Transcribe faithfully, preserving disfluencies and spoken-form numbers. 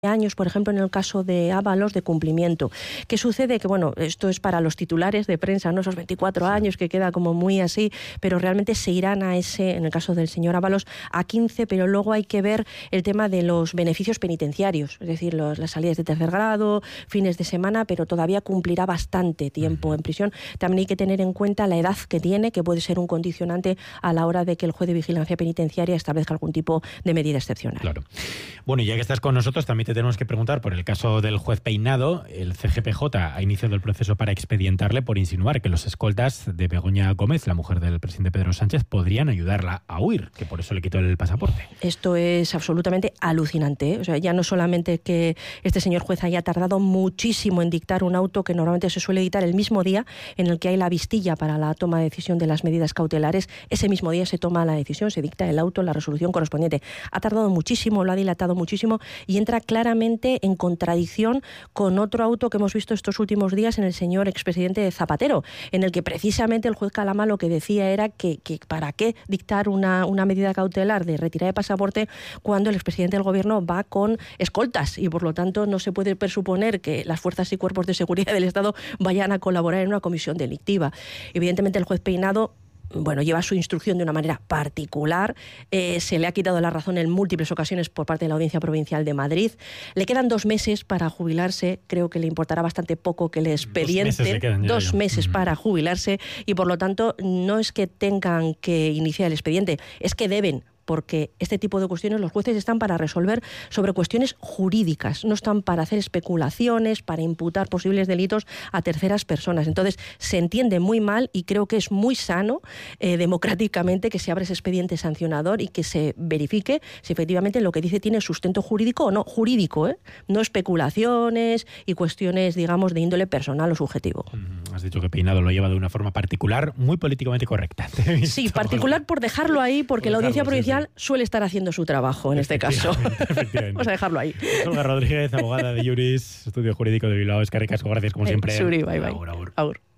años, por ejemplo, en el caso de Ábalos, de cumplimiento. ¿Qué sucede? Que, bueno, esto es para los titulares de prensa, ¿no? Esos veinticuatro sí. años que queda como muy así, pero realmente se irán a ese, en el caso del señor Ábalos, a quince, pero luego hay que ver el tema de los beneficios penitenciarios, es decir, los, las salidas de tercer grado, fines de semana, pero todavía cumplirá bastante tiempo uh-huh. en prisión. También hay que tener en cuenta la edad que tiene, que puede ser un condicionante a la hora de que el juez de vigilancia penitenciaria establezca algún tipo de medida excepcional. Claro. Bueno, y ya que estás con nosotros, también te tenemos que preguntar por el caso del juez Peinado. El C G P J ha iniciado el proceso para expedientarle por insinuar que los escoltas de Begoña Gómez, la mujer del presidente Pedro Sánchez, podrían ayudarla a huir, que por eso le quitó el pasaporte. Esto es absolutamente alucinante, ¿eh? O sea, ya no solamente que este señor juez haya tardado muchísimo en dictar un auto que normalmente se suele dictar el mismo día en el que hay la vistilla para la toma de decisión de las medidas cautelares, ese mismo día se toma la decisión, se dicta el auto, la resolución correspondiente. Ha tardado muchísimo, lo ha dilatado muchísimo y entra claramente en contradicción con otro auto que hemos visto estos últimos días en el señor expresidente Zapatero, en el que precisamente el juez Calama lo que decía era que, que para qué dictar una, una medida cautelar de retirada de pasaporte cuando el expresidente del gobierno va con escoltas y por lo tanto no se puede presuponer que las fuerzas y cuerpos de seguridad del Estado vayan a colaborar en una comisión delictiva. Evidentemente el juez Peinado bueno, lleva su instrucción de una manera particular, eh, se le ha quitado la razón en múltiples ocasiones por parte de la Audiencia Provincial de Madrid. Le quedan dos meses para jubilarse, creo que le importará bastante poco que el expediente, dos meses, quedan ya dos ya. meses uh-huh. para jubilarse y por lo tanto no es que tengan que iniciar el expediente, es que deben, porque este tipo de cuestiones los jueces están para resolver sobre cuestiones jurídicas, no están para hacer especulaciones, para imputar posibles delitos a terceras personas. Entonces, se entiende muy mal y creo que es muy sano eh, democráticamente que se abra ese expediente sancionador y que se verifique si efectivamente lo que dice tiene sustento jurídico o no jurídico, ¿eh? No especulaciones y cuestiones, digamos, de índole personal o subjetivo. Mm, has dicho que Peinado lo lleva de una forma particular, muy políticticamente correcta. Sí, particular por dejarlo ahí, porque por la Audiencia Provincial suele estar haciendo su trabajo en este caso. Vamos a dejarlo ahí. Olga Rodríguez, abogada de Juris, Estudio Jurídico de Bilbao. Eskerrik asko, gracias como siempre. Suri, bye bye. Agur, agur. Agur.